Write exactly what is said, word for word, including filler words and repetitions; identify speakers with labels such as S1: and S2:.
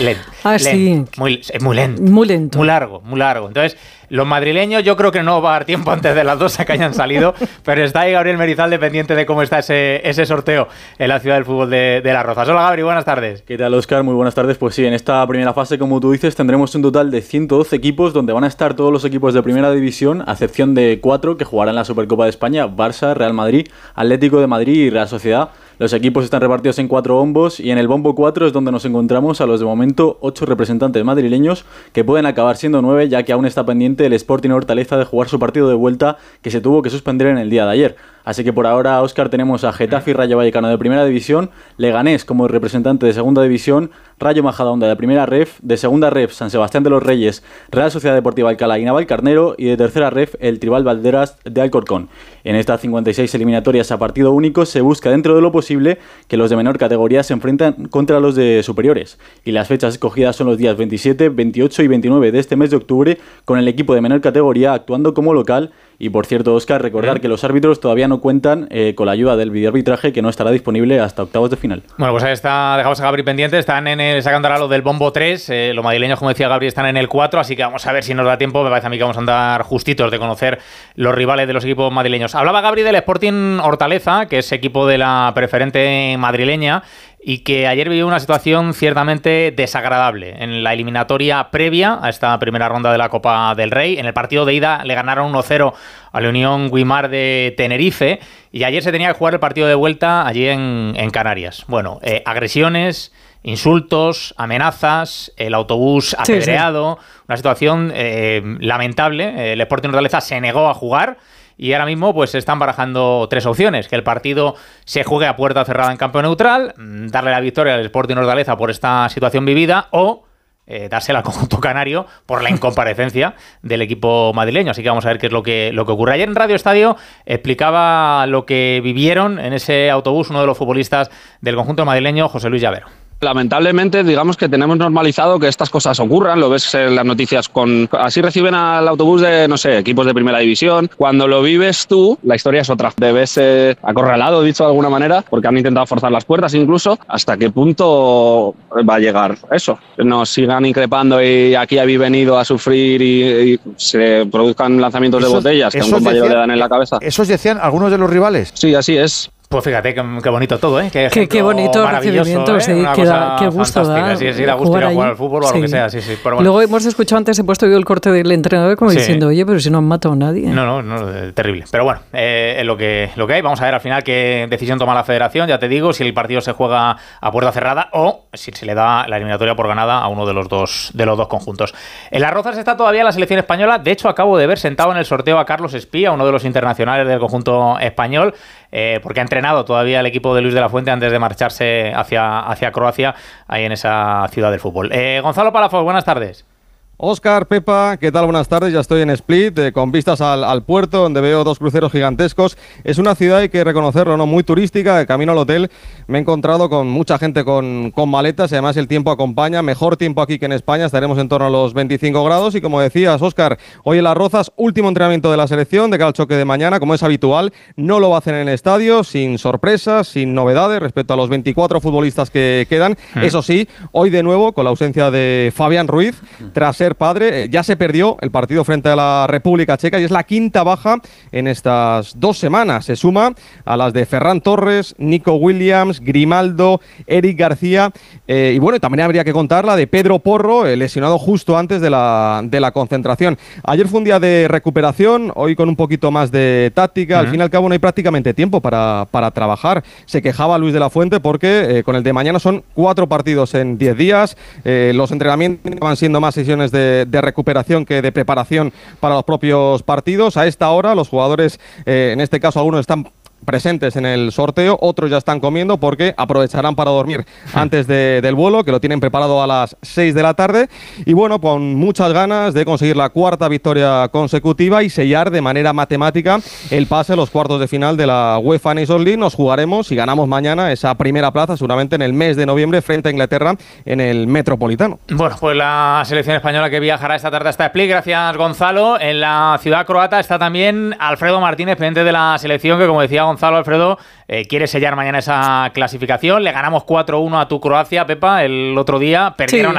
S1: lento.
S2: Ah,
S1: lento,
S2: sí.
S1: Muy, es muy lento.
S2: Muy lento.
S1: Muy largo, muy largo. Entonces, los madrileños yo creo que no va a dar tiempo antes de las dos a que hayan salido, pero está ahí Gabriel Merizalde pendiente de cómo está ese, ese sorteo en la ciudad del fútbol de, de Las Rozas. Hola Gabri, buenas tardes.
S3: ¿Qué tal, Óscar? Muy buenas tardes. Pues sí, en esta primera fase, como tú dices, tendremos un total de ciento doce equipos donde van a estar todos los equipos de primera división, a excepción de cuatro que jugarán la Supercopa de España: Barça, Real Madrid, Atlético de Madrid y Real Sociedad. Los equipos están repartidos en cuatro bombos y en el bombo cuatro es donde nos encontramos a los de momento ocho representantes madrileños, que pueden acabar siendo nueve, ya que aún está pendiente el Sporting Hortaleza de jugar su partido de vuelta, que se tuvo que suspender en el día de ayer. Así que por ahora, Óscar, tenemos a Getafe y Rayo Vallecano de primera división, Leganés como representante de segunda división, Rayo Majadahonda de primera ref, de segunda ref San Sebastián de los Reyes, Real Sociedad Deportiva Alcalá y Navalcarnero, y de tercera ref el Tribal Valderas de Alcorcón. En estas cincuenta y seis eliminatorias a partido único se busca, dentro de lo posible, que los de menor categoría se enfrentan contra los de superiores, y las fechas escogidas son los días veintisiete, veintiocho y veintinueve de este mes de octubre, con el equipo de menor categoría actuando como local. Y por cierto, Óscar, recordar que los árbitros todavía no cuentan eh, con la ayuda del videoarbitraje, que no estará disponible hasta octavos de final.
S1: Bueno, pues ahí está, dejamos a Gabri pendiente, están en el, sacando ahora lo del bombo tres, eh, los madrileños, como decía Gabri, están en el cuatro, así que vamos a ver si nos da tiempo. Me parece a mí que vamos a andar justitos de conocer los rivales de los equipos madrileños. Hablaba Gabri del Sporting Hortaleza, que es equipo de la preferente madrileña, y que ayer vivió una situación ciertamente desagradable. En la eliminatoria previa a esta primera ronda de la Copa del Rey, en el partido de ida le ganaron uno cero a la Unión Guimar de Tenerife, y ayer se tenía que jugar el partido de vuelta allí en, en Canarias. Bueno, eh, agresiones, insultos, amenazas, el autobús apedreado, sí, sí. Una situación eh, lamentable. El Sporting Hortaleza se negó a jugar. Y ahora mismo pues se están barajando tres opciones: que el partido se juegue a puerta cerrada en campo neutral, darle la victoria al Sporting Hortaleza por esta situación vivida, o eh, dársela al conjunto canario por la incomparecencia del equipo madrileño. Así que vamos a ver qué es lo que, lo que ocurre. Ayer en Radio Estadio explicaba lo que vivieron en ese autobús uno de los futbolistas del conjunto madrileño, José Luis Llavero.
S4: Lamentablemente, digamos que tenemos normalizado que estas cosas ocurran, lo ves en las noticias, con así reciben al autobús de, no sé, equipos de primera división. Cuando lo vives tú, la historia es otra. Te ves eh, acorralado, dicho de alguna manera, porque han intentado forzar las puertas incluso. ¿Hasta qué punto va a llegar eso? Nos sigan increpando y aquí habéis venido a sufrir y, y se produzcan lanzamientos esos, de botellas que a un compañero decían, le dan en la cabeza.
S5: ¿Esos decían algunos de los rivales?
S4: Sí, así es.
S1: Pues fíjate, qué, qué bonito todo, ¿eh? Qué,
S2: qué, qué bonito recibimiento, ¿eh? Sí, qué, da, qué gusto da.
S1: Sí, sí, da gusto ir a jugar al fútbol o a lo que sea, sí, sí. Pero bueno.
S2: Luego hemos escuchado antes, he puesto yo el corte del entrenador como sí. diciendo, oye, pero si no han matado a nadie.
S1: No, no, no, terrible. Pero bueno, eh, es lo que, lo que hay. Vamos a ver al final qué decisión toma la federación, ya te digo, si el partido se juega a puerta cerrada o si se le da la eliminatoria por ganada a uno de los dos, de los dos conjuntos. En Las Rozas está todavía la selección española. De hecho, acabo de ver sentado en el sorteo a Carlos Espía, uno de los internacionales del conjunto español, eh, porque ha entrenado todavía el equipo de Luis de la Fuente antes de marcharse hacia, hacia Croacia, ahí en esa ciudad del fútbol. Eh, Gonzalo Palafox, buenas tardes.
S6: Óscar, Pepa, ¿qué tal? Buenas tardes. Ya estoy en Split, eh, con vistas al, al puerto, donde veo dos cruceros gigantescos. Es una ciudad, hay que reconocerlo, ¿no? Muy turística. De camino al hotel me he encontrado con mucha gente con, con maletas y además el tiempo acompaña. Mejor tiempo aquí que en España, estaremos en torno a los veinticinco grados. Y como decías, Óscar, hoy en Las Rozas, último entrenamiento de la selección de cara al choque de mañana, como es habitual. No lo va a hacer en el estadio, sin sorpresas, sin novedades respecto a los veinticuatro futbolistas que quedan. Mm. Eso sí, hoy de nuevo con la ausencia de Fabián Ruiz, tras ser padre, ya se perdió el partido frente a la República Checa y es la quinta baja en estas dos semanas. Se suma a las de Ferran Torres, Nico Williams, Grimaldo, Eric García eh, y bueno, también habría que contar la de Pedro Porro, eh, lesionado justo antes de la, de la concentración. Ayer fue un día de recuperación, hoy con un poquito más de táctica. Uh-huh. Al fin y al cabo no hay prácticamente tiempo para, para trabajar. Se quejaba Luis de la Fuente porque eh, con el de mañana son cuatro partidos en diez días. Eh, los entrenamientos van siendo más sesiones de De, de recuperación que de preparación para los propios partidos. A esta hora los jugadores, eh, en este caso algunos están presentes en el sorteo, otros ya están comiendo porque aprovecharán para dormir antes de, del vuelo, que lo tienen preparado a las seis de la tarde, y bueno, con muchas ganas de conseguir la cuarta victoria consecutiva y sellar de manera matemática el pase a los cuartos de final de la UEFA Nations League. Nos jugaremos, si ganamos mañana, esa primera plaza seguramente en el mes de noviembre frente a Inglaterra en el Metropolitano.
S1: Bueno, pues la selección española que viajará esta tarde hasta Split, gracias Gonzalo. En la ciudad croata está también Alfredo Martínez, pendiente de la selección, que como decía Gonzalo, Alfredo, eh, quiere sellar mañana esa clasificación. Le ganamos cuatro uno a tu Croacia, Pepa, el otro día. Perdieron sí.